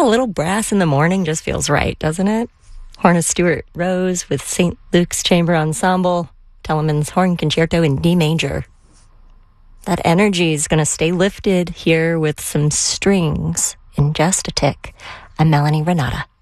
a little brass in the morning just feels right, doesn't it? Horn of Stuart Rose with St. Luke's Chamber Ensemble, Telemann's Horn Concerto in D major. That energy is going to stay lifted here with some strings in just a tick. I'm Melanie Renata.